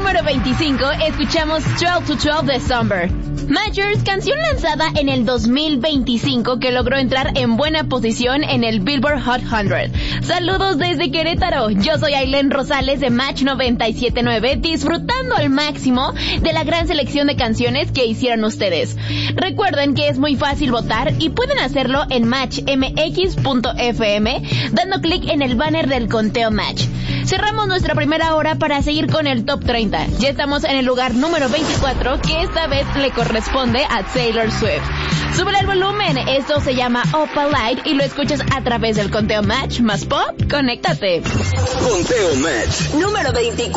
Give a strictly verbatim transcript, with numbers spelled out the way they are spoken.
número veinticinco, escuchamos twelve to twelve de Somber. Majors, canción lanzada en el dos mil veinticinco que logró entrar en buena posición en el Billboard Hot cien. Saludos desde Querétaro, yo soy Ailén Rosales de Match noventa y siete punto nueve, disfrutando al máximo de la gran selección de canciones que hicieron ustedes. Recuerden que es muy fácil votar y pueden hacerlo en match m x punto f m dando clic en el banner del conteo Match. Cerramos nuestra primera hora para seguir con el Top treinta. Ya estamos en el lugar número veinticuatro, que esta vez le corresponde a Taylor Swift. Súbele el volumen, esto se llama Opal Light y lo escuchas a través del conteo Match más Pop. Conéctate. Conteo Match número veinticuatro.